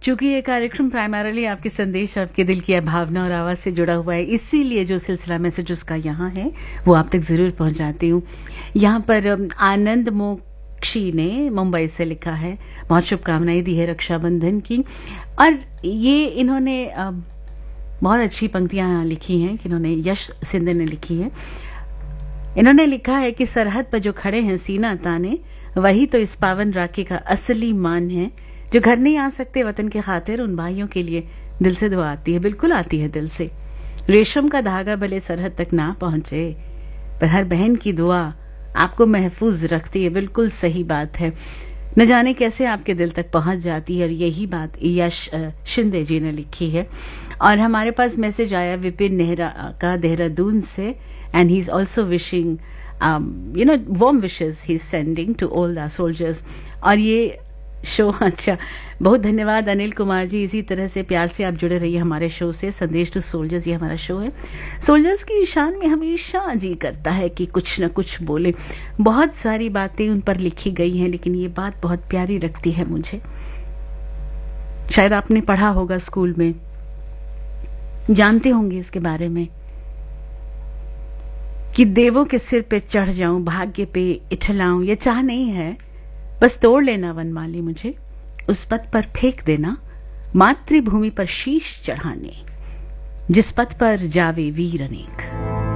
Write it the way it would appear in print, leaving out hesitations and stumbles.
चूंकि ये कार्यक्रम प्राइमरीली आपके संदेश, आपके दिल की भावना और आवाज़ से जुड़ा हुआ है, इसीलिए जो सिलसिला मैसेजेस का यहाँ है वो आप तक ज़रूर पहुँचाती हूँ। यहाँ पर आनंद मोक्षी ने मुंबई से लिखा है, बहुत शुभकामनाएं दी है रक्षाबंधन की। और ये इन्होंने बहुत अच्छी पंक्तियाँ लिखी हैं कि इन्होंने यश सिंधे ने लिखी है। इन्होंने लिखा है कि सरहद पर जो खड़े हैं सीना ताने, वही तो इस पावन राखी का असली मान है। जो घर नहीं आ सकते वतन के खातिर, उन भाइयों के लिए दिल से दुआ आती है। बिल्कुल आती है दिल से। रेशम का धागा भले सरहद तक ना पहुंचे, पर हर बहन की दुआ आपको महफूज रखती है। बिल्कुल सही बात है। न जाने कैसे आपके दिल तक पहुंच जाती है। और यही बात यश शिंदे जी ने लिखी है। और हमारे पास मैसेज आया विपिन नेहरा का देहरादून से, and he is also wishing warm wishes he is sending to all the soldiers. और ये शो, अच्छा, बहुत धन्यवाद अनिल कुमार जी। इसी तरह से प्यार से आप जुड़े रहिए हमारे शो से। संदेश टू सोल्जर्स ये हमारा शो है। सोल्जर्स की शान में हमेशा जी करता है कि कुछ न कुछ बोले। बहुत सारी बातें उन पर लिखी गई हैं, लेकिन ये बात बहुत प्यारी लगती है मुझे। शायद आपने पढ़ा होगा स्कूल में, जानते होंगे इसके बारे में, कि देवों के सिर पे चढ़ जाऊं, भाग्य पे इठलाऊं, ये चाह नहीं है, बस तोड़ लेना वनमाली मुझे, उस पथ पर फेंक देना मातृभूमि पर शीश चढ़ाने, जिस पथ पर जावे वीर अनेक।